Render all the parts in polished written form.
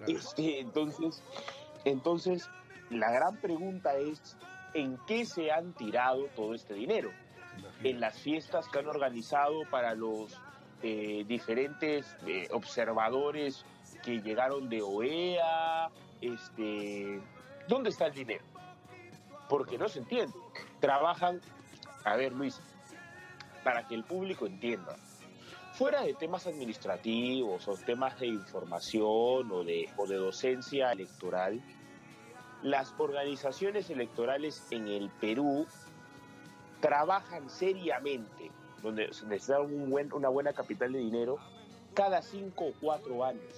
claro, Entonces, la gran pregunta es, ¿en qué se han tirado todo este dinero? En imagínate. las fiestas que han organizado para los diferentes observadores que llegaron de OEA, ¿dónde está el dinero? Porque Wow, no se entiende. Trabajan, a ver Luis, para que el público entienda, fuera de temas administrativos o temas de información o de docencia electoral, las organizaciones electorales en el Perú trabajan seriamente, donde se necesita una buena capital de dinero, cada 5 o 4 años.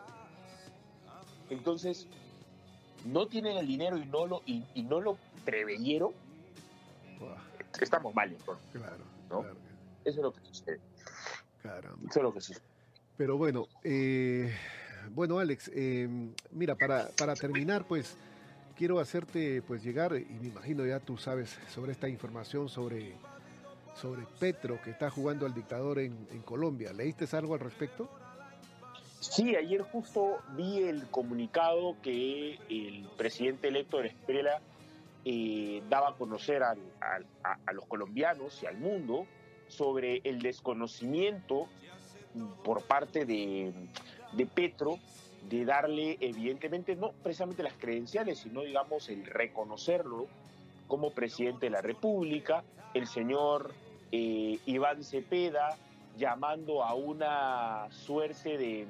Entonces, no tienen el dinero y no lo preveyeron, wow, estamos mal, claro, ¿no? claro, Eso es lo que sucede. caramba. Eso es lo que sucede. Pero bueno, bueno, Alex, mira, para terminar, pues quiero hacerte pues llegar, y me imagino ya tú sabes sobre esta información sobre Petro, que está jugando al dictador en Colombia. ¿Leíste algo al respecto? Sí, ayer justo vi el comunicado que el presidente electo de Venezuela daba a conocer a los colombianos y al mundo sobre el desconocimiento por parte de Petro de darle, evidentemente, no precisamente las credenciales, sino, digamos, el reconocerlo como presidente de la República, el señor Iván Cepeda llamando a una suerte de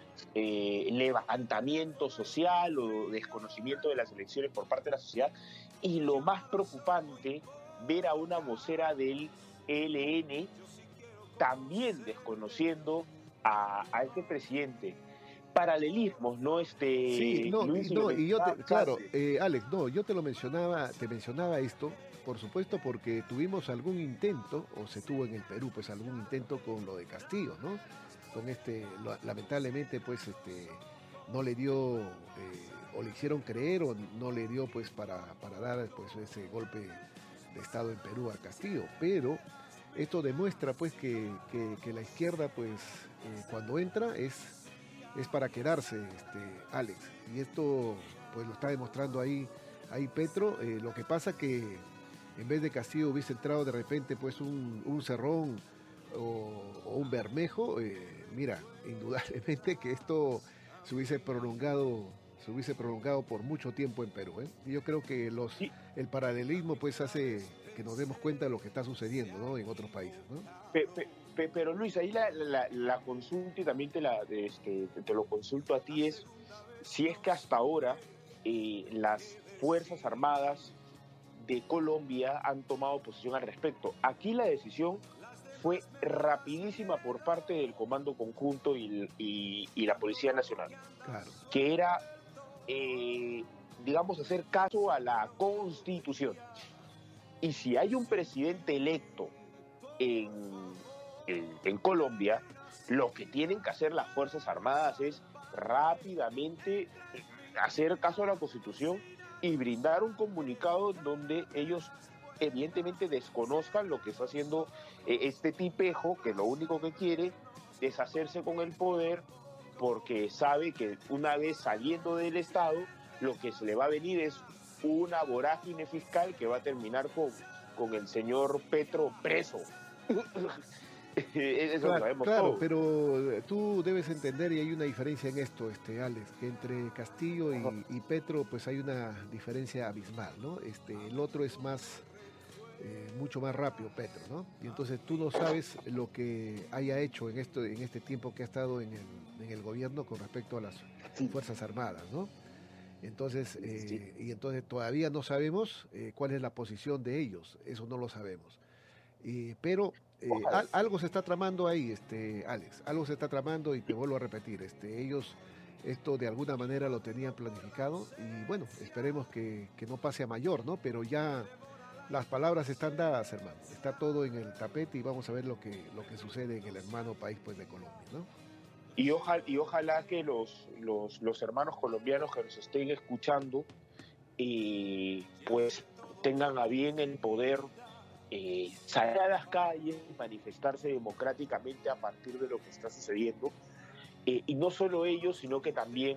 levantamiento social o desconocimiento de las elecciones por parte de la sociedad. Y lo más preocupante, ver a una vocera del ELN también desconociendo a este presidente. Paralelismos, ¿no? Sí, no, Luis, y lo no, y yo mencionabas claro, antes. Alex, no, yo te mencionaba esto, por supuesto, porque tuvimos algún intento, o se tuvo en el Perú, pues algún intento con lo de Castillo, ¿no? Con lamentablemente, pues, no le dio, o le hicieron creer, o no le dio, pues, para dar, pues, ese golpe de Estado en Perú a Castillo, pero esto demuestra, pues, que la izquierda, pues, cuando entra es para quedarse, Alex. Y esto pues lo está demostrando ahí Petro. Lo que pasa que en vez de Castillo hubiese entrado de repente pues un Cerrón o un Bermejo, mira, indudablemente que esto se hubiese prolongado se hubiese prolongado por mucho tiempo en Perú. Y yo creo que Sí, el paralelismo pues hace que nos demos cuenta de lo que está sucediendo, ¿no? En otros países, ¿no? pero Luis, ahí la consulta y también te lo consulto a ti es si es que hasta ahora las Fuerzas Armadas de Colombia han tomado posición al respecto. Aquí la decisión fue rapidísima por parte del Comando Conjunto y la Policía Nacional, Claro, que era, digamos, hacer caso a la Constitución. Y si hay un presidente electo en, en Colombia, lo que tienen que hacer las Fuerzas Armadas es rápidamente hacer caso a la Constitución y brindar un comunicado donde ellos evidentemente desconozcan lo que está haciendo este tipejo, que lo único que quiere es hacerse con el poder porque sabe que una vez saliendo del Estado, lo que se le va a venir es una vorágine fiscal que va a terminar con el señor Petro preso. Eso lo claro, sabemos claro, todos. pero tú debes entender, y hay una diferencia en esto, Alex, que entre Castillo y Petro, pues hay una diferencia abismal, ¿no? El otro es más, mucho más rápido, Petro, ¿no? Y entonces tú no sabes lo que haya hecho en este tiempo que ha estado en el gobierno con respecto a las Sí, Fuerzas Armadas, ¿no? Entonces, sí. y entonces todavía no sabemos cuál es la posición de ellos, eso no lo sabemos. Pero Ojalá. algo se está tramando ahí, Alex, algo se está tramando y te vuelvo a repetir, ellos esto de alguna manera lo tenían planificado y bueno, esperemos que no pase a mayor, ¿no? Pero ya las palabras están dadas, hermano, está todo en el tapete y vamos a ver lo que sucede en el hermano país pues de Colombia, ¿no? Y ojalá que los hermanos colombianos que nos estén escuchando, pues tengan a bien el poder salir a las calles, manifestarse democráticamente a partir de lo que está sucediendo. Y no solo ellos, sino que también